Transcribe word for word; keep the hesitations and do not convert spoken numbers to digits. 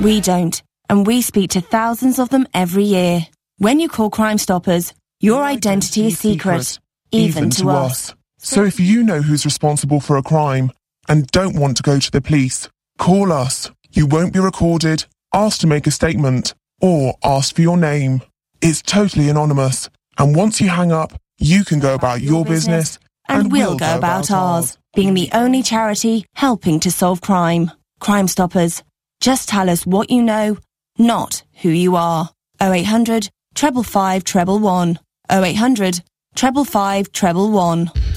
We don't, and we speak to thousands of them every year. When you call Crime Stoppers, your identity is secret, even to us. So if you know who's responsible for a crime and don't want to go to the police, call us. You won't be recorded, asked to make a statement, or asked for your name. It's totally anonymous, and once you hang up, you can go about your business, and we'll go about ours, being the only charity helping to solve crime. Crime Stoppers. Just tell us what you know, not who you are. oh eight hundred, five five five, one one one. oh eight hundred, five five five, one one one.